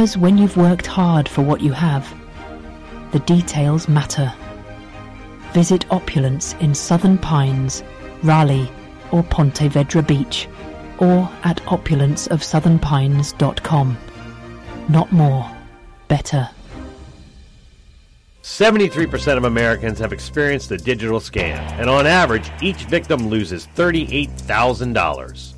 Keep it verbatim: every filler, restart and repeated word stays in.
matters when you've worked hard for what you have. The details matter. Visit Opulence in Southern Pines, Raleigh or Ponte Vedra Beach, or at opulence of southern pines dot com. Not more, better. seventy-three percent of Americans have experienced a digital scam, and on average, each victim loses thirty-eight thousand dollars.